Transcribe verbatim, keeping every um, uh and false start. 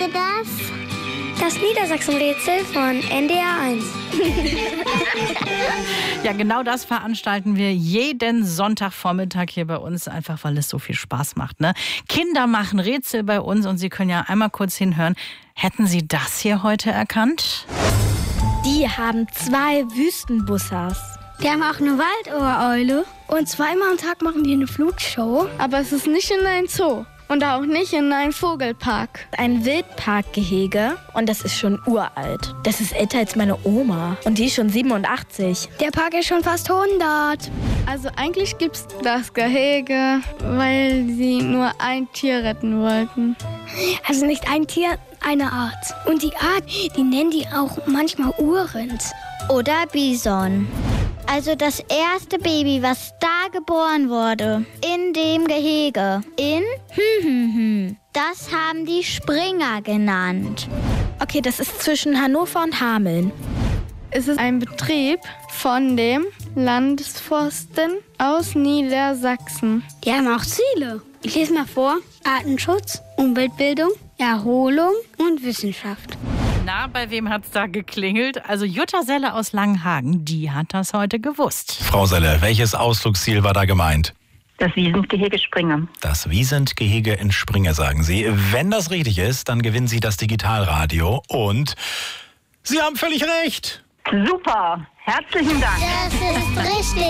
wäre das? Das Niedersachsen-Rätsel von N D R eins. Ja, genau das veranstalten wir jeden Sonntagvormittag hier bei uns, einfach weil es so viel Spaß macht. Ne? Kinder machen Rätsel bei uns und Sie können ja einmal kurz hinhören. Hätten Sie das hier heute erkannt? Die haben zwei Wüstenbussers. Die haben auch eine Waldohreule. Und zweimal am Tag machen die eine Flugshow. Aber es ist nicht in einem Zoo. Und auch nicht in einem Vogelpark. Ein Wildparkgehege und das ist schon uralt. Das ist älter als meine Oma und die ist schon siebenundachtzig. Der Park ist schon fast hundert. Also eigentlich gibt es das Gehege, weil sie nur ein Tier retten wollten. Also nicht ein Tier, eine Art. Und die Art, die nennen die auch manchmal Urrind. Oder Bison. Also das erste Baby, was da geboren wurde, in dem Gehege, in hm, hm, hm, das haben die Springer genannt. Okay, das ist zwischen Hannover und Hameln. Es ist ein Betrieb von dem Landesforsten aus Niedersachsen. Die haben auch Ziele. Ich lese mal vor. Artenschutz, Umweltbildung, Erholung und Wissenschaft. Na, bei wem hat's da geklingelt? Also Jutta Selle aus Langenhagen, die hat das heute gewusst. Frau Selle, welches Ausflugsziel war da gemeint? Das Wiesentgehege Springe. Das Wiesentgehege in Springe, sagen Sie. Wenn das richtig ist, dann gewinnen Sie das Digitalradio und Sie haben völlig recht. Super, herzlichen Dank. Das ist richtig.